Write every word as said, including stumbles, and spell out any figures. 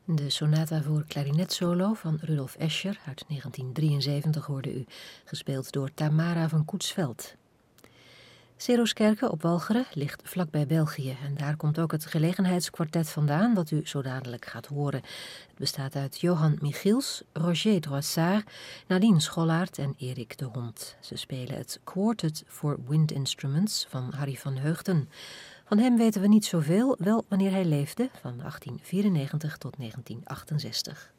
De sonata voor klarinetsolo van Rudolf Escher uit negentien drieënzeventig hoorde u, gespeeld door Tamara van Koetsveld. Seroskerke op Walcheren ligt vlakbij België en daar komt ook het gelegenheidskwartet vandaan dat u zo dadelijk gaat horen. Het bestaat uit Johan Michiels, Roger Droissard, Nadine Schollaert en Erik de Hond. Ze spelen het Quartet for Wind Instruments van Harry van Heugden. Van hem weten we niet zoveel, wel wanneer hij leefde, van achttien vierennegentig tot negentien achtenzestig.